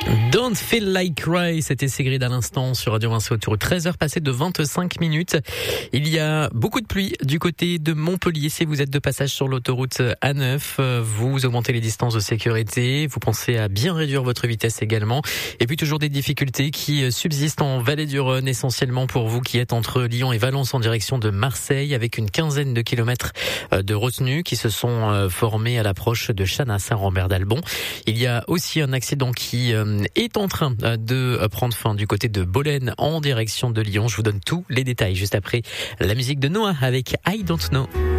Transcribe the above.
Don't Feel Like Cry, c'était Sigrid à l'instant sur Radio Vinci autour 13h passées de 25 minutes. Il y a beaucoup de pluie du côté de Montpellier. Si vous êtes de passage sur l'autoroute A9, vous augmentez les distances de sécurité. Vous pensez à bien réduire votre vitesse également. Et puis toujours des difficultés qui subsistent en Vallée du Rhône, essentiellement pour vous qui êtes entre Lyon et Valence en direction de Marseille, avec une quinzaine de kilomètres de retenues qui se sont formées à l'approche de Channes à Saint-Rambert-d'Albon. Il y a aussi un accident qui est en train de prendre fin du côté de Bolène en direction de Lyon. Je vous donne tous les détails juste après la musique de Noah avec I Don't Know.